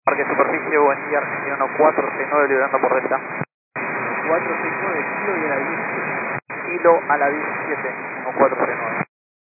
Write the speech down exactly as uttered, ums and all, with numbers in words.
Parque Superficie, buen día, Argentino cuatro seis nueve, liberando por delta. cuatro seis nueve, kilo y a la diecisiete. Kilo a la diecisiete, cuatro seis nueve.